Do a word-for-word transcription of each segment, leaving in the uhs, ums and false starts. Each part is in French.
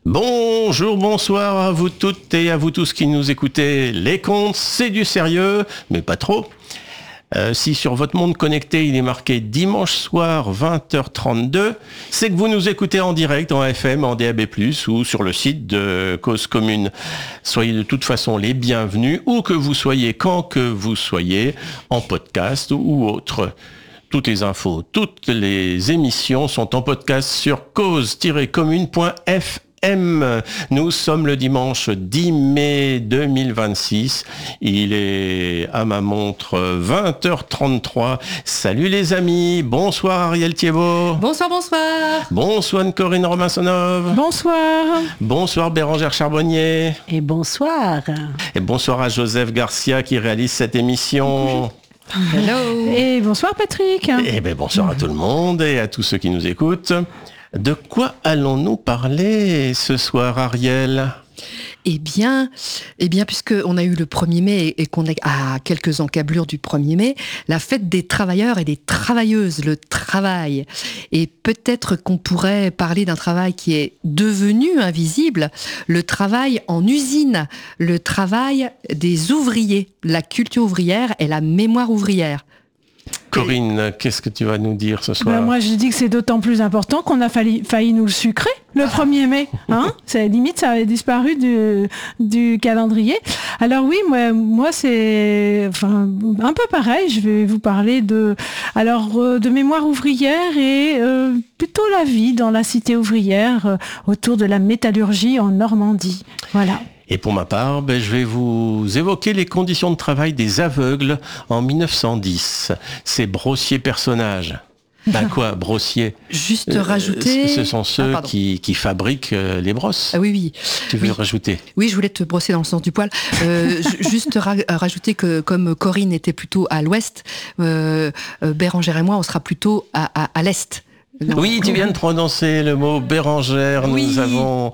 Bonjour, bonsoir à vous toutes et à vous tous qui nous écoutez. Les contes, c'est du sérieux, mais pas trop. Euh, si sur votre monde connecté, il est marqué dimanche soir vingt heures trente-deux, c'est que vous nous écoutez en direct, en F M, en D A B plus, ou sur le site de Cause Commune. Soyez de toute façon les bienvenus, où que vous soyez, quand que vous soyez, en podcast ou autre. Toutes les infos, toutes les émissions sont en podcast sur cause tiret commune point f m. Nous sommes le dimanche dix mai deux mille vingt-six. Il est à ma montre vingt heures trente-trois. Salut les amis. Bonsoir Ariel Thiebaud. Bonsoir, bonsoir. Bonsoir Corinne Robinsonov. Bonsoir. Bonsoir Bérangère Charbonnier. Et bonsoir. Et bonsoir à Joseph Garcia qui réalise cette émission. Hello. Et bonsoir Patrick. Eh bien bonsoir à tout le monde et à tous ceux qui nous écoutent. De quoi allons-nous parler ce soir, Ariel ? Eh bien, eh bien, puisqu'on a eu le premier mai et qu'on est à quelques encablures du premier mai, la fête des travailleurs et des travailleuses, le travail. Et peut-être qu'on pourrait parler d'un travail qui est devenu invisible, le travail en usine, le travail des ouvriers, la culture ouvrière et la mémoire ouvrière. Corinne, qu'est-ce que tu vas nous dire ce soir ? Ben moi, je dis que c'est d'autant plus important qu'on a failli, failli nous le sucrer le premier mai. Hein c'est, limite, ça avait disparu du, du calendrier. Alors oui, moi, moi c'est enfin, un peu pareil. Je vais vous parler de, alors, euh, de mémoire ouvrière et euh, plutôt la vie dans la cité ouvrière euh, autour de la métallurgie en Normandie. Voilà. Et pour ma part, ben, je vais vous évoquer les conditions de travail des aveugles en mille neuf cent dix. Ces brossiers personnages. Ben quoi, brossiers ? Juste rajouter... Euh, ce sont ceux ah, qui, qui fabriquent euh, les brosses. Ah oui, oui. Tu veux oui. rajouter ? Oui, je voulais te brosser dans le sens du poil. Euh, juste ra- rajouter que comme Corinne était plutôt à l'ouest, euh, euh, Bérangère et moi, on sera plutôt à, à, à l'est. Non. Oui, tu viens de prononcer le mot Bérangère. Oui. Nous avons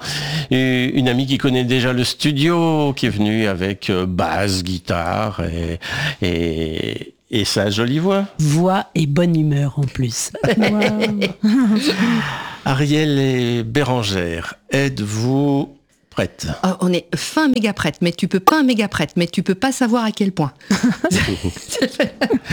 une amie qui connaît déjà le studio, qui est venue avec basse, guitare et, et, et sa jolie voix. Voix et bonne humeur en plus. Wow. Ariel et Bérangère, êtes-vous prêtes ? Oh, on est fin méga prête, mais tu peux pas un méga prête, mais tu peux pas savoir à quel point.